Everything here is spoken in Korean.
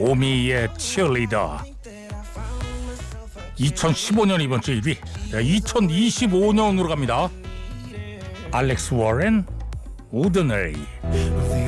오미의 치어리더. 2015년 이번 주 1위. 2025년으로 갑니다. 알렉스 워렌, 오드너리.